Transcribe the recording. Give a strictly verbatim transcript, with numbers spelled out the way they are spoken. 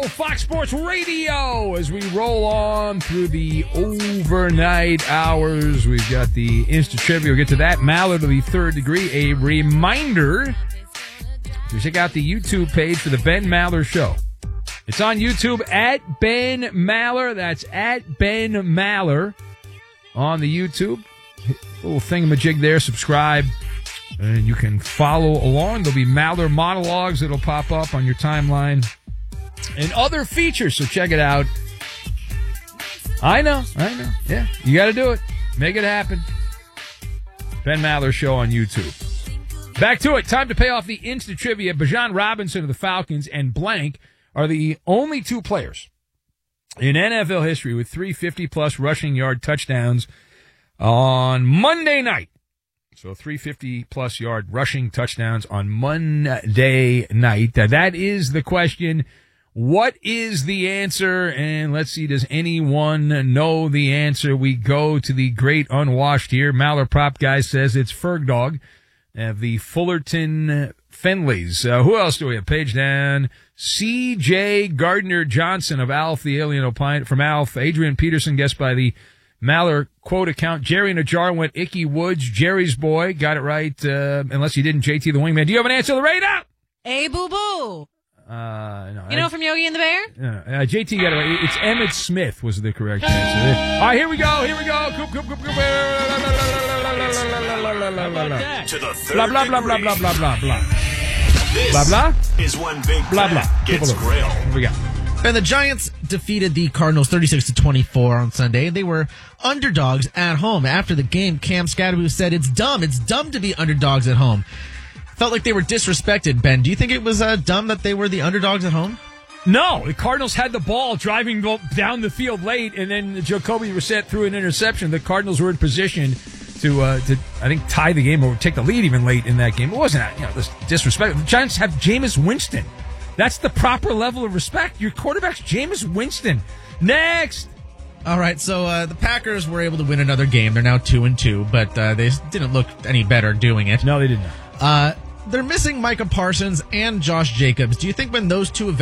Fox Sports Radio, as we roll on through the overnight hours. We've got the Insta Trivia. We'll get to that. Maller to the third degree. A reminder to check out the YouTube page for the Ben Maller Show. It's on YouTube at Ben Maller. That's at Ben Maller on the YouTube. Little thingamajig there. Subscribe. And you can follow along. There'll be Maller monologues that'll pop up on your timeline and other features. So check it out. I know. I know. Yeah. You got to do it. Make it happen. Ben Maller Show on YouTube. Back to it. Time to pay off the instant trivia. Bijan Robinson of the Falcons and Blank are the only two players in N F L history with three fifty-plus rushing yard touchdowns on Monday night. So three fifty-plus yard rushing touchdowns on Monday night. That is the question. What is the answer? And let's see, does anyone know the answer? We go to the great unwashed here. Maller Prop Guy says it's Ferg Dog of the Fullerton Fenleys. Uh, who else do we have? Page down. C J Gardner Johnson of Alf, the Alien Opine, from Alf. Adrian Peterson, guessed by the Maller quote account. Jerry in a jar went Icky Woods. Jerry's boy got it right, uh, unless you didn't. J T the Wingman. Do you have an answer, Lorena? Hey, boo boo. Uh, no, you know I, from Yogi and the Bear? No, uh, J T got it right. It's Emmett Smith was the correct answer. All right, here we go. Here we go. Coop, coop, coop, coop. To the third blah blah blah blah blah blah blah blah. This blah blah is when Big blah blah gets grilled. Here we go. And the Giants defeated the Cardinals thirty-six to twenty-four on Sunday. They were underdogs at home. After the game, Cam Scadaboo said, "It's dumb. It's dumb to be underdogs at home." Felt like they were disrespected. Ben, do you think it was uh, dumb that they were the underdogs at home? No, the Cardinals had the ball driving down the field late, and then Jacoby Brissett threw an interception. The Cardinals were in position to, uh, to I think, tie the game or take the lead even late in that game. It wasn't, you know, this disrespect. The Giants have Jameis Winston. That's the proper level of respect. Your quarterback's Jameis Winston. Next. All right, so uh, the Packers were able to win another game. They're now two and two, but uh, they didn't look any better doing it. No, they didn't. Uh, they're missing Micah Parsons and Josh Jacobs. Do you think when those two events